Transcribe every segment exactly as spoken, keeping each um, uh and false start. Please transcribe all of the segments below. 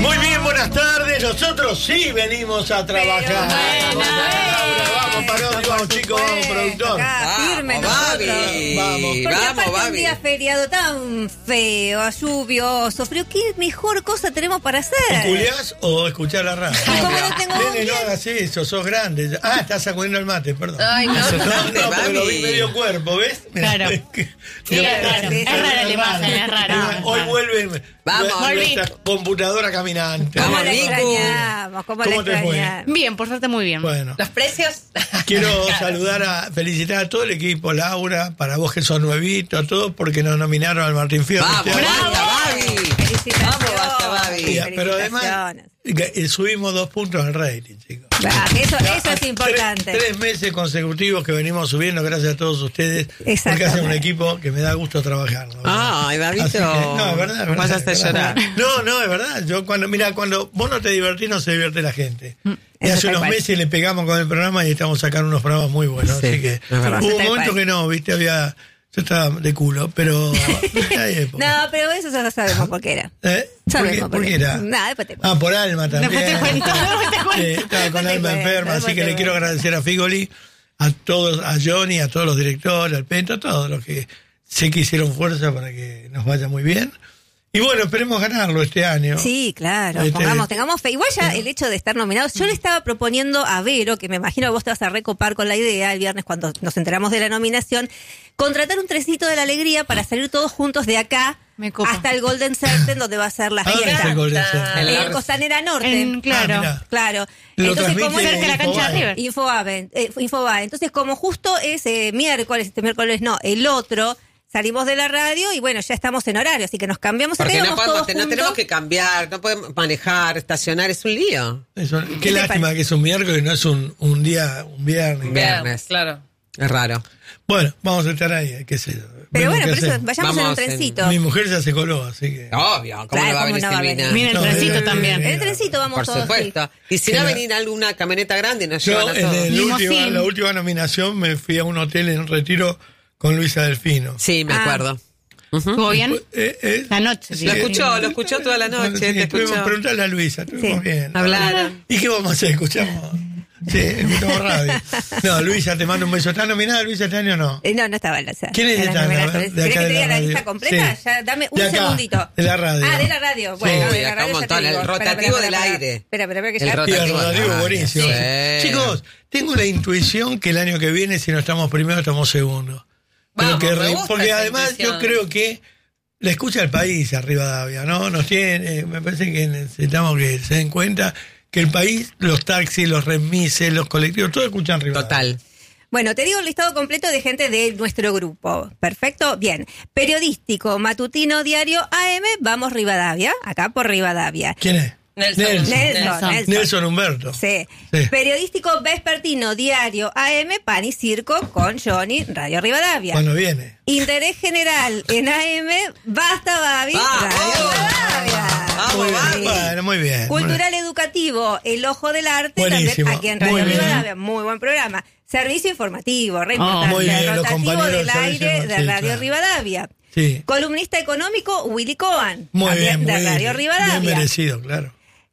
Muy bien, buenas tardes. Nosotros sí venimos a trabajar. Pero bueno, vamos, Parodi, vamos, chicos, vamos, productor. Acá, firme Vamos, nosotros. Babi. Vamos. Porque Vamos, aparte un Babi. día feriado tan feo, lluvioso, frío, ¿qué mejor cosa tenemos para hacer? ¿O culiás o escuchar la radio? ¿Cómo no tengo Nene, bien? no hagas eso, sos grande. Ah, estás sacudiendo el mate, perdón. Ay, no, no, grande, no, porque lo vi Babi. medio cuerpo, ¿ves? Mirá, Claro. que- Sí, es raro, es rara la imagen, es rara. Hoy vuelven Vamos, nuestra volví. computadora caminante. ¿Cómo Vamos, la Nico. extrañamos? ¿Cómo, ¿Cómo la te fue? extrañamos? Bien, por suerte muy bien. Bueno, ¿Los precios? quiero saludar a, felicitar a todo el equipo, Laura, para vos que sos nuevito, a todos porque nos nominaron al Martín Fierro. Vamos, este año. basta, Babi. Felicitaciones. Vamos, basta, Babi. Y, pero además Felicitaciones. eh, subimos dos puntos en el rating, chicos. Ah, eso, Ya, eso es tres- importante. Tres, meses consecutivos que venimos subiendo, gracias a todos ustedes. Porque Exactamente. hacen un equipo que me da gusto trabajar. ¿no? Ay, Babito. Así que, no, es verdad. es verdad, Vas a es hacer verdad. llorar. No, no, es verdad. Yo cuando, mira, cuando vos no te divertís, no se divierte la gente. Y Mm, eso hace tal unos cual. meses le pegamos con el programa y estamos sacando unos programas muy buenos. Sí, así que es verdad. hubo Eso un tal momento cual. que no, viste, había. Yo estaba de culo, pero. hay época. No, pero eso ya sabemos por qué era. ¿Eh? ¿Por qué, Sabemos por qué era? Nada, después te cuento. Ah, por Alma también. Después te cuento, después te cuento. Sí, estaba con Después te Alma cuento, enferma, después así que te le quiero cuento. agradecer a Figoli, a todos, a Johnny, a todos los directores, al Pento, a todos los que sé que hicieron fuerza para que nos vaya muy bien. Y bueno, esperemos ganarlo este año. Sí, claro, Este- pongamos, tengamos fe. Igual ya el hecho de estar nominados, yo le estaba proponiendo a Vero, que me imagino que vos te vas a recopar con la idea el viernes cuando nos enteramos de la nominación, contratar un trencito de la alegría para salir todos juntos de acá Me copa. hasta el Golden Certain donde va a ser la ¿A dónde es fiesta. el Golden Center? En Costanera Norte. En- claro. Ah, mirá. Claro. Lo Entonces, como transmite es cerca de la cancha de Infobae. River. Infobae, eh, Infobae. Entonces, como justo es eh, miércoles, este miércoles no, el otro, salimos de la radio y bueno, ya estamos en horario, así que nos cambiamos Porque acá y no, vamos podemos, todos no juntos. tenemos que cambiar, no podemos manejar, estacionar, es un lío. Eso, qué ¿Qué te lástima parece? que es un miércoles y no es un, un día, un viernes. Viernes. Claro. Es raro. Bueno, vamos a estar ahí, qué sé yo. Pero Vemos bueno, qué por eso hacemos. vayamos en un Vamos en- trencito. Mi mujer ya se coló, así que. Obvio, ¿cómo Claro, no va a ¿cómo venir no va a Silvina? venir? Mira el No, trencito eh, también. En el trencito vamos Por todos. supuesto. Y si Sí, no la- venir alguna camioneta grande, nos Yo llevan a en todos. el última, Limosín. la última nominación me fui a un hotel en Retiro con Luisa Delfino. Sí, me Ah. acuerdo. ¿Estuvo bien? Eh, eh, La noche, sí. Lo escuchó, lo escuchó toda la noche, sí, te estuvimos- escuchó. Preguntale a Luisa, estuvimos Sí. bien. Hablaron. ¿Y qué vamos a hacer? Escuchamos. Sí, escuchamos radio. No, Luisa, te mando un beso. ¿Está nominada Luisa este año o no? Eh, no, no estaba en la sala. ¿Quién es En esta? las nominaciones. De acá ¿Querés que de te la diga la radio? lista completa? Sí. Ya, dame un De acá, segundito. de la radio. Ah, de la radio. Bueno, Sí, de la acá radio un ya montón, te digo. el Espera, rotativo espera, del espera, aire. Espera, espera, espera, que El ya... Sí, el rotativo. rotativo Ah, buenísimo. sí. Chicos, tengo la intuición que el año que viene, si no estamos primero, estamos segundos. Pero Vamos, que me re- gusta porque esa además intuición. yo creo que la escucha el país arriba de Avia, ¿no? Nos tiene, eh, me parece que necesitamos que se den cuenta que el país, los taxis, los remises, los colectivos, todo escuchan Rivadavia. Total. Bueno, te digo el listado completo de gente de nuestro grupo. Perfecto, bien. Periodístico, matutino, diario, A M, vamos Rivadavia, acá por Rivadavia. ¿Quién es? Nelson. Nelson, Nelson. Nelson. Nelson Humberto. Sí. Sí. Periodístico vespertino, diario, A M, Pan y Circo, con Johnny, Radio Rivadavia. Cuando viene. Interés general en A M, Basta Babi, ¡Vamos! Radio Rivadavia. ¡Vamos, Muy bien, Babi! bueno, muy bien. Cultural educativo, El Ojo del Arte, Buenísimo. también aquí en Muy Radio bien. Rivadavia. Muy buen programa. Servicio informativo, re Oh, importante. muy bien, los Rotativo compañeros del del servicio aire de sí, Radio claro. Rivadavia. Sí. Columnista económico, Willy Cohen. Muy también bien, de muy Radio bien. Rivadavia. Bien merecido, claro.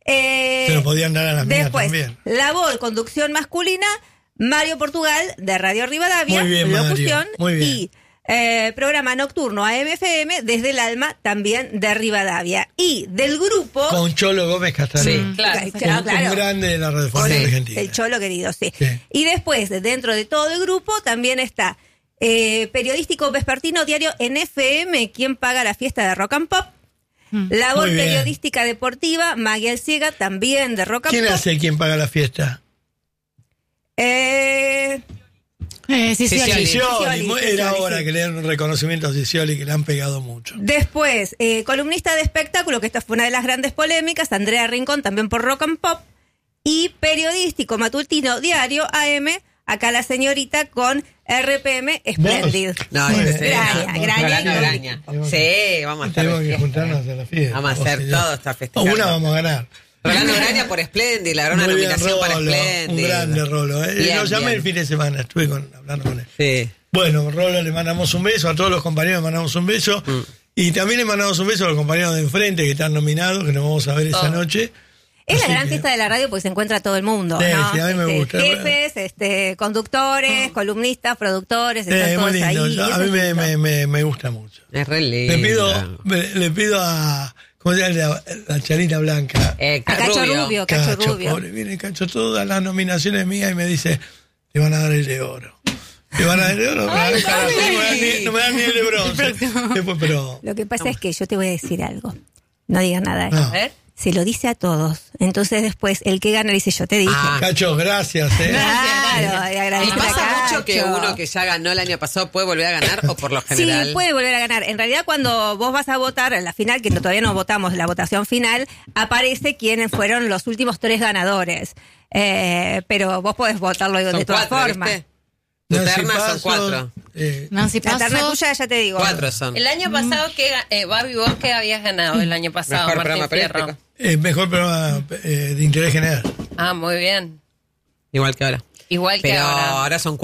Eh, Se lo podían dar a las mías después, también. labor, conducción masculina, Mario Portugal, de Radio Rivadavia, Muy bien, Mario, locución, muy bien. y eh, programa nocturno A M F M, desde el alma, también de Rivadavia. Y del grupo... Con Cholo Gómez Castaneda. Sí, claro. Claro, Un, claro. un grande de la radiofonía Sí, argentina. el Cholo querido, sí. Sí. Y después, dentro de todo el grupo, también está eh, periodístico vespertino diario en F M, ¿Quién paga la fiesta de Rock and Pop? Labor Muy bien. periodística deportiva, Maguel Ciega, también de Rock and ¿Quién Pop. hace quien paga la fiesta? Eh, Eh, sí, sí, Sí, sí. sí. Scioli. Scioli, Muy- Scioli, Era hora sí. que le den un reconocimiento a Scioli, que le han pegado mucho. después, eh, columnista de espectáculo, que esta fue una de las grandes polémicas, Andrea Rincón, también por Rock and Pop. Y periodístico matutino diario A M, acá la señorita con R P M Splendid. No, Muy ese bien. sí. Graña, no. graña, Graña, graña. graña. Sí, vamos a estar Tenemos de que fiesta. juntarnos a la fiesta. Vamos a O hacer sea, todo, está festejando. Una vamos a ganar. Rolando Graña por Splendid, la gran Muy bien, nominación para Rolo, Splendid. un grande Rolo. ¿eh? Bien, Lo llamé bien. el fin de semana, estuve con, hablando con él. Sí. Bueno, Rolo, le mandamos un beso, a todos los compañeros le mandamos un beso. Mm. Y también le mandamos un beso a los compañeros de enfrente que están nominados, que nos vamos a ver esa Oh. noche. Es la Así gran que- fiesta de la radio porque se encuentra todo el mundo, Sí, ¿no? sí, a mí me Este, gusta. Jefes, este, conductores, columnistas, productores, Sí, están es todos muy lindo. ahí. Yo- eso a mí es me, lindo. me, me, me gusta mucho. Es re lindo. Le pido, me- le pido a, ¿cómo se llama? La, la Charita Blanca. Eh, A Cacho Rubio. Rubio, Cacho, Rubio. pobre, viene Cacho todas las nominaciones mías y me dice, te van a dar el de oro. Te van a dar el de oro, no me dan carajo, no me dan ni- no me dan ni el de bronce. Después, pero, Lo que pasa es que yo te voy a decir algo. No digas nada. No. A ver. Se lo dice a todos. Entonces después el que gana le dice, yo te dije. Ah. Cacho, gracias, eh. Claro, y ¿Y agradecer a pasa mucho que Cacho. uno que ya ganó el año pasado puede volver a ganar o por lo Sí, general? puede volver a ganar. En realidad, cuando vos vas a votar en la final, que no- todavía no votamos la votación final, aparece quiénes fueron los últimos tres ganadores. Eh, pero vos podés votarlo de Son todas cuatro, formas. ¿viste? Tu Nancy terna son Pasos, cuatro. eh, Nancy La terna Pasos. tuya, ya te digo. Cuatro son. El año pasado, que eh, Babi, vos que habías ganado el año pasado, Mejor Martín programa Fierro. periodístico. eh, mejor programa eh, de interés general. Ah, muy bien. Igual que ahora. Igual que Pero ahora. ahora son